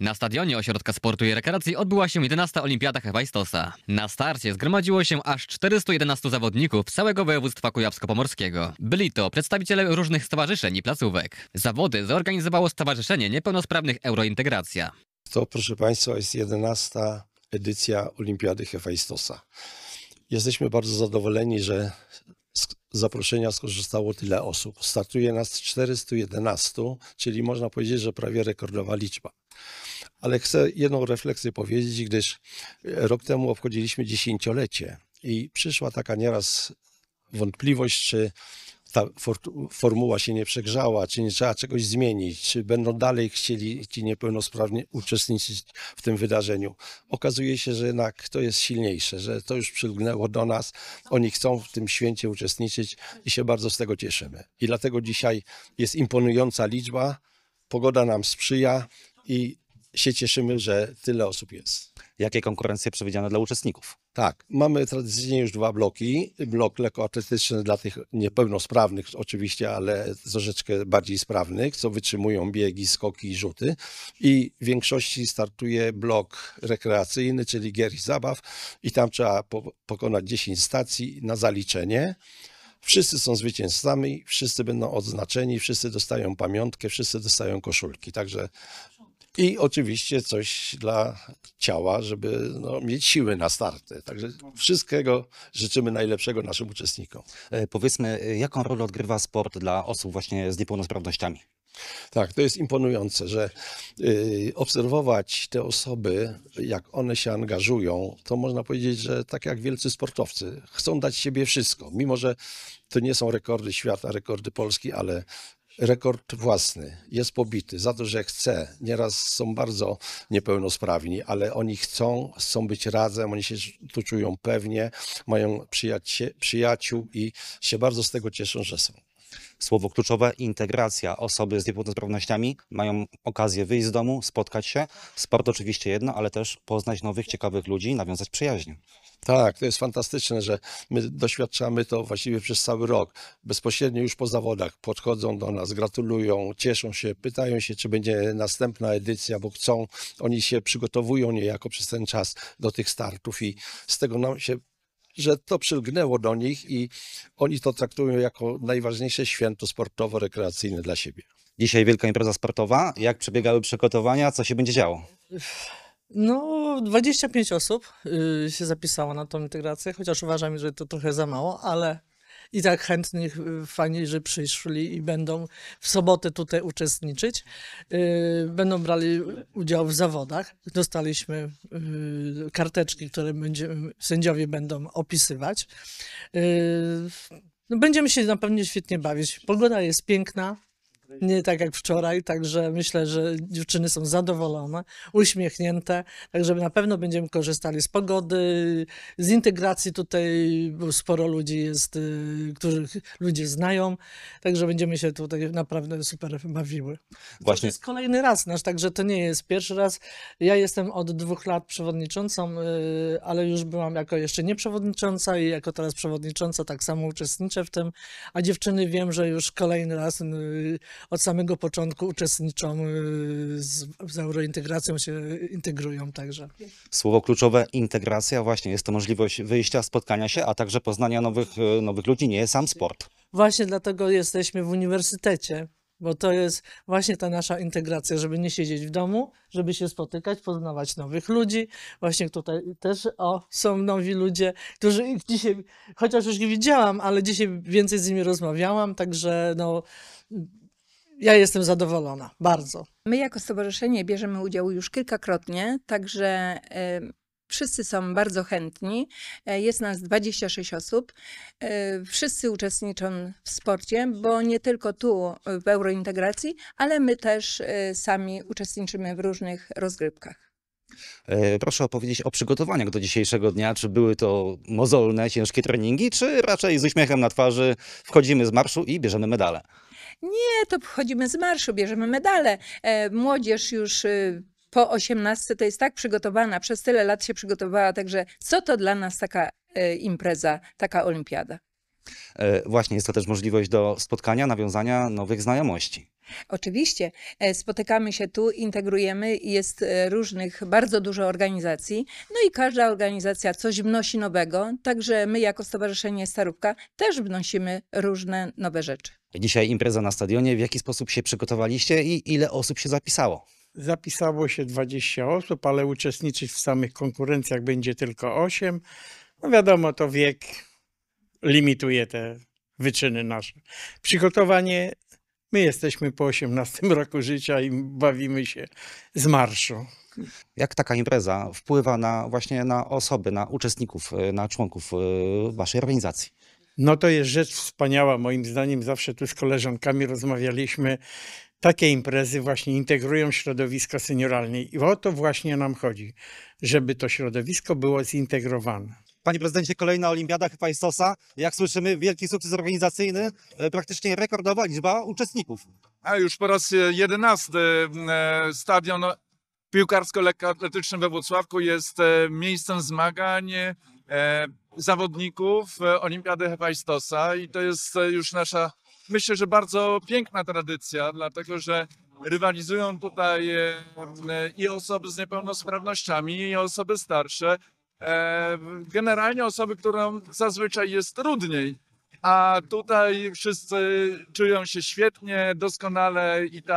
Na stadionie Ośrodka Sportu i Rekreacji odbyła się 11. Olimpiada Hefajstosa. Na starcie zgromadziło się aż 411 zawodników z całego województwa kujawsko-pomorskiego. Byli to przedstawiciele różnych stowarzyszeń i placówek. Zawody zorganizowało Stowarzyszenie Niepełnosprawnych Eurointegracja. To, proszę Państwa, jest 11. edycja Olimpiady Hefajstosa. Jesteśmy bardzo zadowoleni, że z zaproszenia skorzystało tyle osób. Startuje nas 411, czyli można powiedzieć, że prawie rekordowa liczba. Ale chcę jedną refleksję powiedzieć, gdyż rok temu obchodziliśmy 10-lecie i przyszła taka nieraz wątpliwość, czy ta formuła się nie przegrzała, czy nie trzeba czegoś zmienić, czy będą dalej chcieli ci niepełnosprawni uczestniczyć w tym wydarzeniu. Okazuje się, że jednak to jest silniejsze, że to już przylgnęło do nas. Oni chcą w tym święcie uczestniczyć i się bardzo z tego cieszymy. I dlatego dzisiaj jest imponująca liczba, pogoda nam sprzyja i się cieszymy, że tyle osób jest. Jakie konkurencje przewidziane dla uczestników? Tak, mamy tradycyjnie już 2 bloki. Blok lekkoatletyczny dla tych niepełnosprawnych oczywiście, ale troszeczkę bardziej sprawnych, co wytrzymują biegi, skoki i rzuty. I w większości startuje blok rekreacyjny, czyli gier i zabaw i tam trzeba pokonać 10 stacji na zaliczenie. Wszyscy są zwycięzcami, wszyscy będą odznaczeni, wszyscy dostają pamiątkę, wszyscy dostają koszulki. Także i oczywiście coś dla ciała, żeby mieć siły na starty. Także wszystkiego życzymy najlepszego naszym uczestnikom. Powiedzmy, jaką rolę odgrywa sport dla osób właśnie z niepełnosprawnościami? Tak, to jest imponujące, że obserwować te osoby, jak one się angażują, to można powiedzieć, że tak jak wielcy sportowcy, chcą dać siebie wszystko. Mimo że to nie są rekordy świata, rekordy Polski, ale rekord własny jest pobity za to, że chce. Nieraz są bardzo niepełnosprawni, ale oni chcą być razem, oni się tu czują pewnie, mają przyjaciół i się bardzo z tego cieszą, że są. Słowo kluczowe: integracja. Osoby z niepełnosprawnościami mają okazję wyjść z domu, spotkać się. Sport oczywiście jedno, ale też poznać nowych, ciekawych ludzi, nawiązać przyjaźń. Tak, to jest fantastyczne, że my doświadczamy to właściwie przez cały rok. Bezpośrednio już po zawodach podchodzą do nas, gratulują, cieszą się, pytają się, czy będzie następna edycja, bo chcą. Oni się przygotowują niejako przez ten czas do tych startów i z tego nam się, że to przylgnęło do nich i oni to traktują jako najważniejsze święto sportowo-rekreacyjne dla siebie. Dzisiaj wielka impreza sportowa. Jak przebiegały przygotowania? Co się będzie działo? 25 osób się zapisało na tą integrację, chociaż uważam, że to trochę za mało, ale i tak chętnych, fajnie, że przyszli i będą w sobotę tutaj uczestniczyć. Będą brali udział w zawodach. Dostaliśmy karteczki, które sędziowie będą opisywać. Będziemy się na pewno świetnie bawić. Pogoda jest piękna. Nie tak jak wczoraj, także myślę, że dziewczyny są zadowolone, uśmiechnięte, także na pewno będziemy korzystali z pogody, z integracji tutaj, bo sporo ludzi jest, których ludzie znają, także będziemy się tutaj naprawdę super bawiły. Właśnie. To jest kolejny raz nasz, także to nie jest pierwszy raz. Ja jestem od 2 lat przewodniczącą, ale już byłam jako jeszcze nie przewodnicząca i jako teraz przewodnicząca tak samo uczestniczę w tym, a dziewczyny wiem, że już kolejny raz od samego początku uczestniczą z eurointegracją, się integrują także. Słowo kluczowe: integracja. Właśnie jest to możliwość wyjścia, spotkania się, a także poznania nowych ludzi. Nie jest sam sport. Właśnie dlatego jesteśmy w uniwersytecie, bo to jest właśnie ta nasza integracja, żeby nie siedzieć w domu, żeby się spotykać, poznawać nowych ludzi. Właśnie tutaj też są nowi ludzie, którzy dzisiaj, chociaż już ich widziałam, ale dzisiaj więcej z nimi rozmawiałam, także ja jestem zadowolona, bardzo. My jako stowarzyszenie bierzemy udział już kilkakrotnie, także wszyscy są bardzo chętni. Jest nas 26 osób. Wszyscy uczestniczą w sporcie, bo nie tylko tu w eurointegracji, ale my też sami uczestniczymy w różnych rozgrywkach. Proszę opowiedzieć o przygotowaniach do dzisiejszego dnia. Czy były to mozolne, ciężkie treningi, czy raczej z uśmiechem na twarzy wchodzimy z marszu i bierzemy medale? Nie, to wchodzimy z marszu, bierzemy medale. Młodzież już po 18 to jest tak przygotowana, przez tyle lat się przygotowała, także co to dla nas taka impreza, taka olimpiada? Właśnie jest to też możliwość do spotkania, nawiązania nowych znajomości. Oczywiście, spotykamy się tu, integrujemy, jest bardzo dużo organizacji, no i każda organizacja coś wnosi nowego, także my jako Stowarzyszenie Starówka też wnosimy różne nowe rzeczy. Dzisiaj impreza na stadionie. W jaki sposób się przygotowaliście i ile osób się zapisało? Zapisało się 20 osób, ale uczestniczyć w samych konkurencjach będzie tylko 8. No wiadomo, to wiek limituje te wyczyny nasze. Przygotowanie, my jesteśmy po 18 roku życia i bawimy się z marszu. Jak taka impreza wpływa właśnie na osoby, na uczestników, na członków waszej organizacji? No to jest rzecz wspaniała, moim zdaniem. Zawsze tu z koleżankami rozmawialiśmy. Takie imprezy właśnie integrują środowisko senioralne i o to właśnie nam chodzi, żeby to środowisko było zintegrowane. Panie prezydencie, kolejna olimpiada Hefajstosa. Jak słyszymy, wielki sukces organizacyjny, praktycznie rekordowa liczba uczestników. A już po raz 11 stadion piłkarsko-lekkoatletyczny we Włocławku jest miejscem zmagań zawodników Olimpiady Hefajstosa i to jest już nasza, myślę, że bardzo piękna tradycja, dlatego że rywalizują tutaj i osoby z niepełnosprawnościami, i osoby starsze. Generalnie osoby, którym zazwyczaj jest trudniej, a tutaj wszyscy czują się świetnie, doskonale i tak.